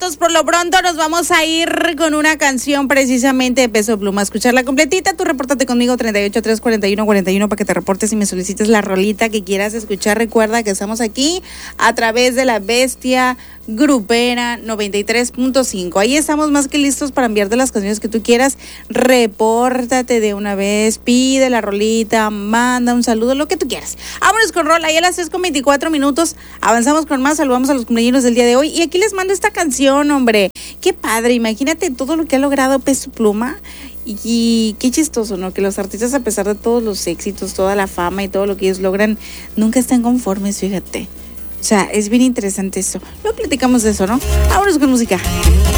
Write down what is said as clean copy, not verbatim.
vámonos por lo pronto. Nos vamos a ir con una canción precisamente de Peso Pluma. Escucharla completita. Tú repórtate conmigo 38 3 41 41 para que te reportes y me solicites la rolita que quieras escuchar. Recuerda que estamos aquí a través de La Bestia Grupera 93.5. Ahí estamos más que listos para enviarte las canciones que tú quieras. Repórtate de una vez, pide la rolita, manda un saludo, lo que tú quieras. Vámonos con rola. Ahí a las 3:24. Avanzamos con más. Saludamos a los cumpleaños del día de hoy. Y aquí les mando esta canción, hombre. Qué padre. Imagínate todo lo que ha logrado Peso Pluma. Y qué chistoso, ¿no? Que los artistas, a pesar de todos los éxitos, toda la fama y todo lo que ellos logran, nunca están conformes, fíjate. O sea, es bien interesante eso. Luego platicamos de eso, ¿no? Vámonos con música.